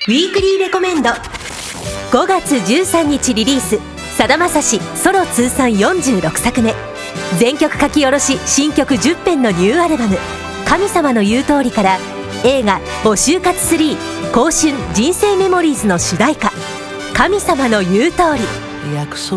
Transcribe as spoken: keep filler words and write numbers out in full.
ウィークリーレコメンド。ごがつじゅうさんにちリリース、さだまさしソロ通算よんじゅうろくさくめ、全曲書き下ろし新曲じゅっぺんのニューアルバム「神様の言う通り」から映画「募集活スリー香春人生メモリーズ」の主題歌「神様の言う通り」。 約束